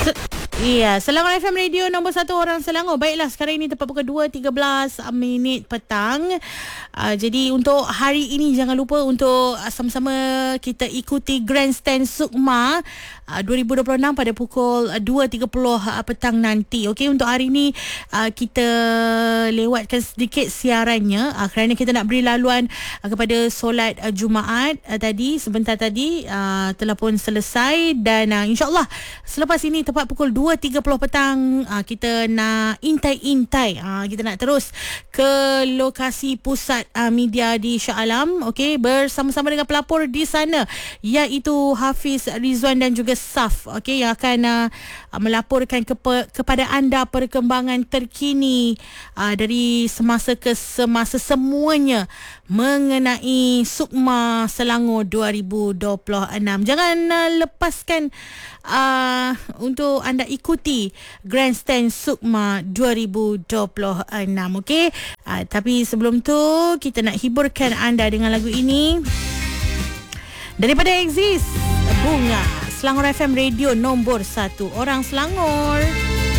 Iya, Selangor FM Radio nombor 1 orang Selangor. Baiklah, sekarang ini tepat pukul 2.13 minit petang. Jadi untuk hari ini jangan lupa untuk sama-sama kita ikuti Grandstand Sukma 2026 pada pukul 2.30 petang nanti. Okey, untuk hari ini kita lewatkan sedikit siarannya kerana kita nak beri laluan kepada solat Jumaat tadi, sebentar tadi telah pun selesai dan insya-Allah selepas ini tepat pukul 2.30 petang kita nak intai-intai, kita nak terus ke lokasi pusat media di Shah Alam, okey, bersama-sama dengan pelapor di sana iaitu Hafiz Rizwan dan juga Saf, okey, yang akan melaporkan kepada anda perkembangan terkini dari semasa ke semasa semuanya mengenai Sukma Selangor 2026. Jangan lepaskan untuk anda ikuti Grandstand Sukma 2026, okey. Tapi sebelum tu kita nak hiburkan anda dengan lagu ini daripada Exist, Bunga. Selangor FM Radio nombor 1 orang Selangor.